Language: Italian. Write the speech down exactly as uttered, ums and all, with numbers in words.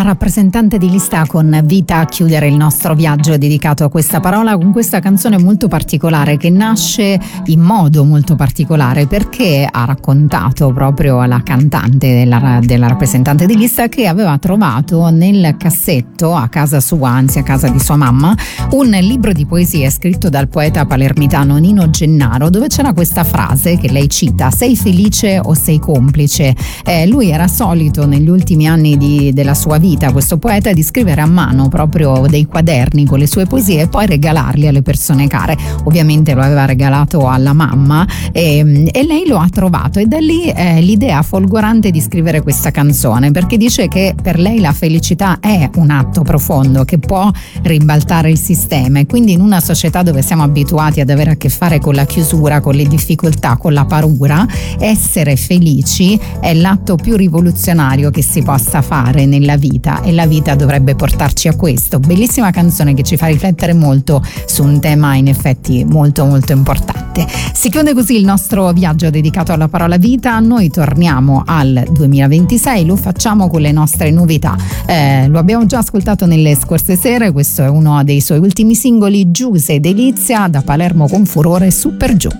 rappresentante di lista con Vita a chiudere il nostro viaggio dedicato a questa parola, con questa canzone molto particolare che nasce in modo molto particolare perché ha raccontato proprio alla cantante della, della rappresentante di lista che aveva trovato nel cassetto a casa sua, anzi a casa di sua mamma, un libro di poesie scritto dal poeta palermitano Nino Gennaro, dove c'era questa frase che lei cita: sei felice o sei complice? Eh, lui era solito negli ultimi anni di, della sua vita, questo poeta, di scrivere a mano proprio dei quaderni con le sue poesie e poi regalarli alle persone care. Ovviamente lo aveva regalato alla mamma e, e lei lo ha trovato, e da lì eh, l'idea folgorante di scrivere questa canzone, perché dice che per lei la felicità è un atto profondo che può ribaltare il sistema, e quindi in una società dove siamo abituati ad avere a che fare con la chiusura, con le difficoltà, con la paura, essere felici è l'atto più rivoluzionario che si possa fare nella vita, e la vita dovrebbe portarci a questo. Bellissima canzone che ci fa riflettere molto su un tema in effetti molto molto importante. Si chiude così il nostro viaggio dedicato alla parola vita. Noi torniamo al duemilaventisei, lo facciamo con le nostre novità. Eh, lo abbiamo già ascoltato nelle scorse sere, questo è uno dei suoi ultimi singoli, Giuse Delizia, da Palermo con furore, su per giù.